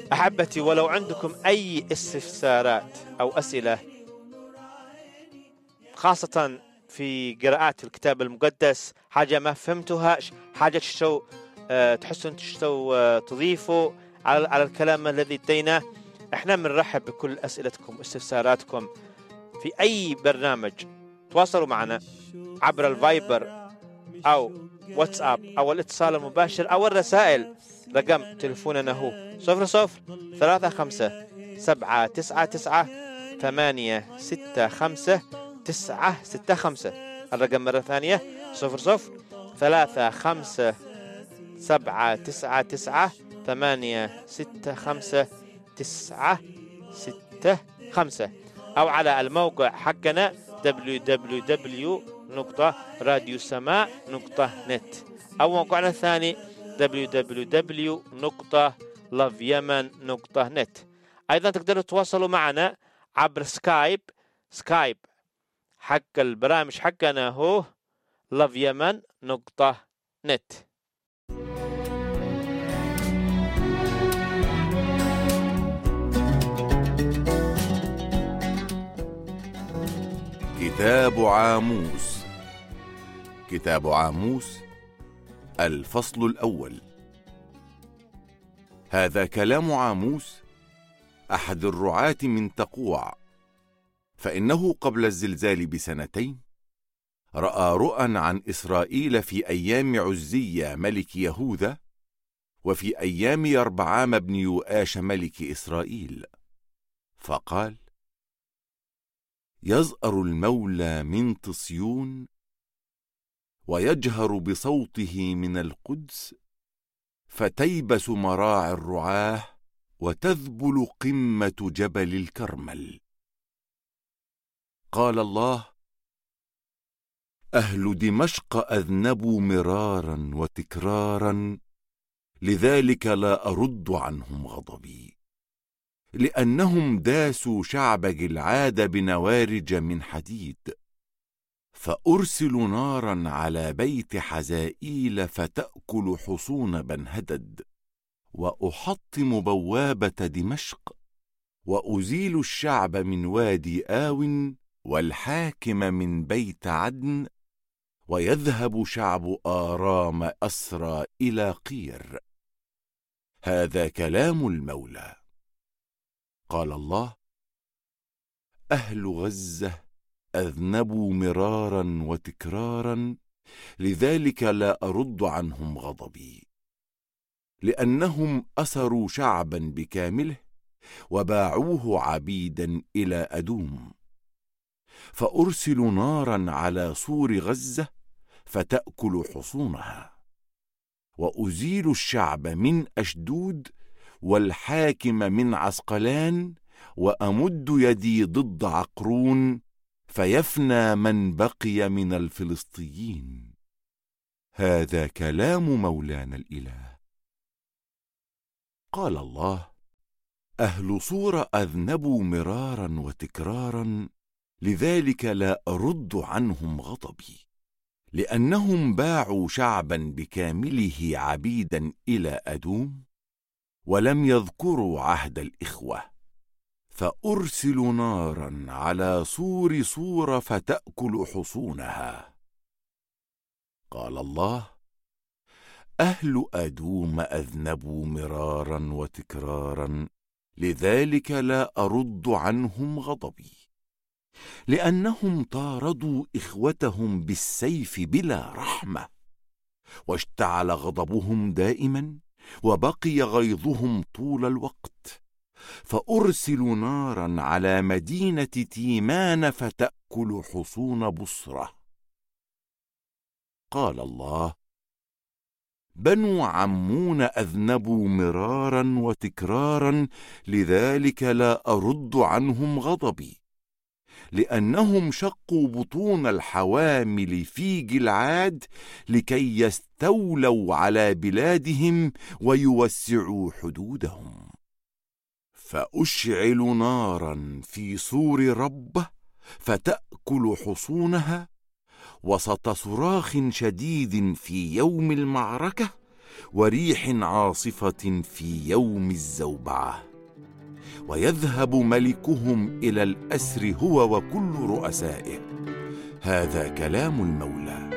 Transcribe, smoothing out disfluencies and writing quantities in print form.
أحبتي، ولو عندكم أي استفسارات أو أسئلة، خاصة في قراءات الكتاب المقدس، حاجة ما فهمتوها، حاجة تحسون تضيفوا على الكلام الذي اديناه، احنا بنرحب بكل أسئلتكم واستفساراتكم في أي برنامج. تواصلوا معنا عبر الفايبر أو واتساب أو الاتصال المباشر أو الرسائل. رقم تلفوننا هو 003599 الرقم مرة ثانية 003599 أو على الموقع حقنا www.radiosama.net أو موقعنا الثاني www.loveyemen.net. أيضا تقدروا تواصلوا معنا عبر سكايب حق البرامج حقنا هو loveyemen.net. كتاب عاموس الفصل الأول. هذا كلام عاموس أحد الرعاة من تقوع، فإنه قبل الزلزال بسنتين رأى رؤى عن إسرائيل في أيام عزية ملك يهوذا، وفي أيام يربعام بن يؤاش ملك إسرائيل، فقال: يزأر المولى من صهيون، ويجهر بصوته من القدس، فتيبس مراعي الرعاه، وتذبل قمة جبل الكرمل. قال الله: أهل دمشق أذنبوا مرارا وتكرارا، لذلك لا أرد عنهم غضبي، لأنهم داسوا شعب جلعاد بنوارج من حديد. فأرسل نارا على بيت حزائيل فتأكل حصون بنهدد، وأحطم بوابة دمشق، وأزيل الشعب من وادي آو، والحاكم من بيت عدن، ويذهب شعب آرام أسرى إلى قير. هذا كلام المولى. قال الله: أهل غزة أذنبوا مرارا وتكرارا، لذلك لا أرد عنهم غضبي، لأنهم أسروا شعبا بكامله، وباعوه عبيدا إلى أدوم. فأرسل نارا على سور غزة فتأكل حصونها، وأزيل الشعب من أشدود، والحاكم من عسقلان، وأمد يدي ضد عقرون، فيفنى من بقي من الفلسطيين. هذا كلام مولانا الإله. قال الله: أهل صور أذنبوا مرارا وتكرارا، لذلك لا أرد عنهم غضبي، لأنهم باعوا شعبا بكامله عبيدا إلى أدوم، ولم يذكروا عهد الإخوة. فأرسل نارا على سور صور فتأكل حصونها. قال الله: أهل أدوم أذنبوا مرارا وتكرارا، لذلك لا أرد عنهم غضبي، لأنهم طاردوا إخوتهم بالسيف بلا رحمة، واشتعل غضبهم دائما، وبقي غيظهم طول الوقت. فأرسل نارا على مدينة تيمان فتأكل حصون بصرة. قال الله: بنو عمون أذنبوا مرارا وتكرارا، لذلك لا أرد عنهم غضبي، لأنهم شقوا بطون الحوامل في جلعاد، لكي يستولوا على بلادهم ويوسعوا حدودهم. فأشعل نارا في سور ربه فتأكل حصونها، وسط صراخ شديد في يوم المعركة، وريح عاصفة في يوم الزوبعة، ويذهب ملكهم إلى الأسر هو وكل رؤسائه. هذا كلام المولى.